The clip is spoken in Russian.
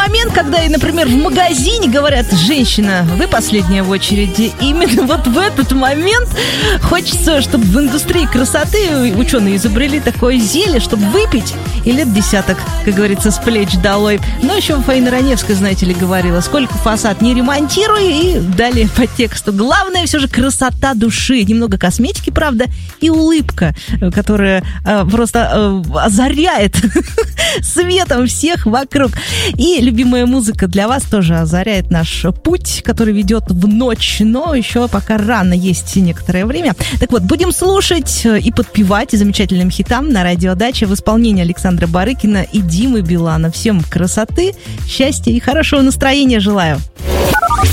момент, когда, например, в магазине говорят: женщина, вы последняя в очереди. И именно вот в этот момент хочется, чтобы в индустрии красоты ученые изобрели такое зелье, чтобы выпить и лет десяток, как говорится, с плеч долой. Но еще Фаина Раневская, знаете ли, говорила: сколько фасад не ремонтируй. И далее по тексту: главное все же красота души. Немного косметики, правда, и улыбка, которая просто озаряет светом всех вокруг. И любимая музыка для вас тоже озаряет наш путь, который ведет в ночь. Но еще пока рано, есть некоторое время. Так вот, будем слушать и подпевать замечательным хитам на радиодаче в исполнении Александра Барыкина и Димы Билана. Всем красоты, счастья и хорошего настроения желаю.